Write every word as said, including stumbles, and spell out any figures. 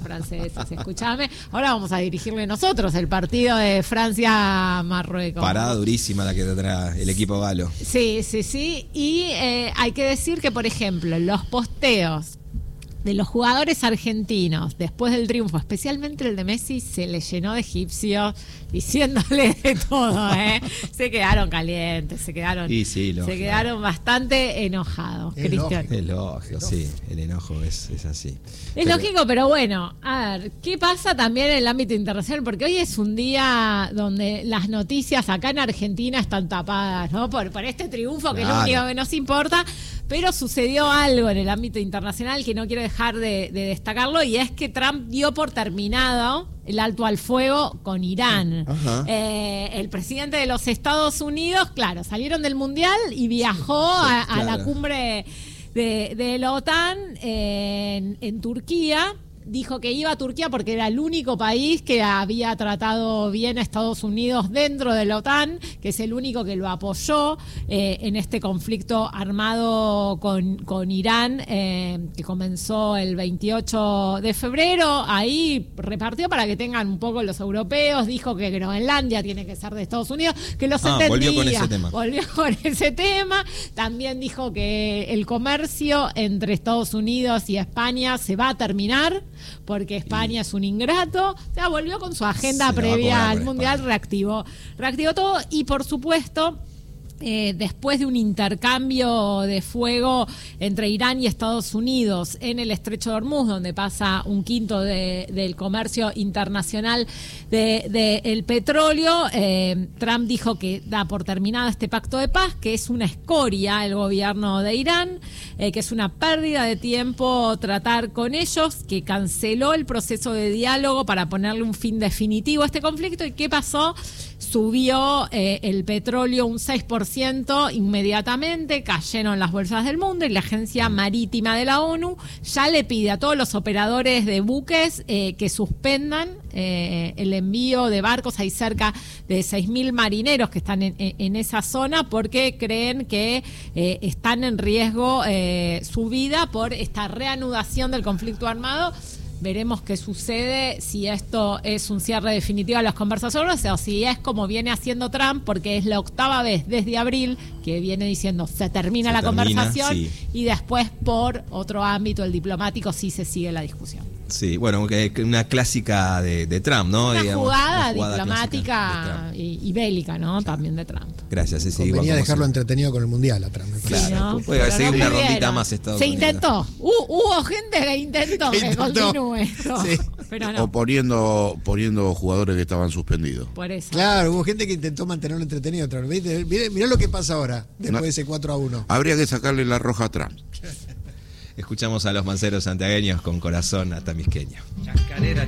franceses, escúchame. Ahora vamos a dirigirle nosotros el partido de Francia-Marruecos. Parada durísima la que tendrá el equipo galo. Sí, sí, sí. Y eh, hay que decir que, por ejemplo, los posteos de los jugadores argentinos después del triunfo, especialmente el de Messi, se le llenó de egipcios diciéndole de todo, ¿eh? Se quedaron calientes, se quedaron, y sí, se quedaron bastante enojados, es Cristian. lógico. Es lógico, sí, el enojo es, es así. Es pero, lógico, pero bueno, a ver, ¿qué pasa también en el ámbito internacional? Porque hoy es un día donde las noticias acá en Argentina están tapadas, ¿no? Por, por este triunfo, que claro. es lo único que nos importa, pero sucedió algo en el ámbito internacional que no quiero dejar de, de destacarlo, y es que Trump dio por terminado el alto al fuego con Irán. Eh, el presidente de los Estados Unidos, claro, salieron del Mundial y viajó sí, a, a claro. la cumbre de, de la OTAN en, en Turquía. Dijo que iba a Turquía porque era el único país que había tratado bien a Estados Unidos dentro de la OTAN, que es el único que lo apoyó eh, en este conflicto armado con, con Irán, eh, que comenzó el veintiocho de febrero. Ahí repartió para que tengan un poco los europeos, dijo que Groenlandia tiene que ser de Estados Unidos, que los ah, entendía. Volvió con ese tema. Volvió con ese tema. También dijo que el comercio entre Estados Unidos y España se va a terminar, porque España y... es un ingrato. O sea, volvió con su agenda previa al Mundial, España. reactivó, reactivó todo, y por supuesto, Eh, después de un intercambio de fuego entre Irán y Estados Unidos en el Estrecho de Hormuz, donde pasa un quinto de, del comercio internacional del de, de petróleo, eh, Trump dijo que da por terminado este pacto de paz, que es una escoria el gobierno de Irán, eh, que es una pérdida de tiempo tratar con ellos, que canceló el proceso de diálogo para ponerle un fin definitivo a este conflicto. ¿Y qué pasó? Subió eh, el petróleo un seis por ciento inmediatamente, cayeron las bolsas del mundo, y la Agencia Marítima de la ONU ya le pide a todos los operadores de buques eh, que suspendan eh, el envío de barcos. Hay cerca de seis mil marineros que están en, en esa zona, porque creen que eh, están en riesgo eh, su vida por esta reanudación del conflicto armado. Veremos qué sucede, si esto es un cierre definitivo a las conversaciones o si es como viene haciendo Trump, porque es la octava vez desde abril que viene diciendo se termina se la termina, conversación, sí. Y después por otro ámbito, el diplomático, sí se sigue la discusión. Sí, bueno, una clásica de, de Trump, ¿no? Una, Digamos, jugada, una jugada diplomática y, y bélica, ¿no? También de Trump. Gracias, sí, sí. Convenía dejarlo se... entretenido con el Mundial a Trump. Claro, sí, ¿no? puede seguir no una pudieron. rondita más Estados Se Unidos. intentó, uh, hubo gente que intentó que, que continúe esto, sí. pero no. O poniendo, poniendo jugadores que estaban suspendidos. Por eso. Claro, hubo gente que intentó mantenerlo entretenido. Mirá, mirá lo que pasa ahora, después no. de ese cuatro a uno. Habría que sacarle la roja a Trump. Escuchamos a los manceros santiagueños con corazón atamisqueño. Chacarera.